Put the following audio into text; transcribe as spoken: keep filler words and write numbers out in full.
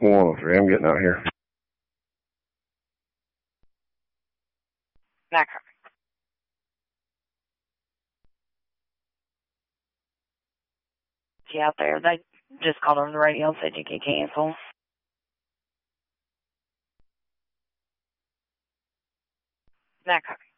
one oh three, I'm getting out here. Mac. Is he out there? They just called on the radio and said you can cancel. Mac.